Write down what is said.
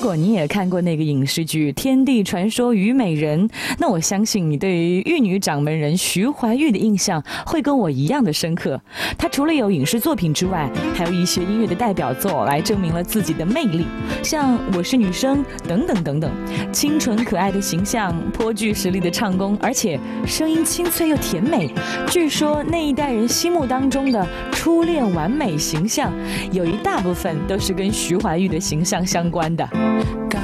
果你也看过那个影视剧《天地传说虞美人》，那我相信你对于玉女掌门人徐怀钰的印象会跟我一样的深刻。她除了有影视作品之外，还有一些音乐的代表作来证明了自己的魅力，像《我是女生》等等等等。清纯可爱的形象，颇具实力的唱功，而且声音清脆又甜美。据说那一代人心目当中的初恋完美形象，有一大部分都是跟徐怀钰的形象相关的。 刚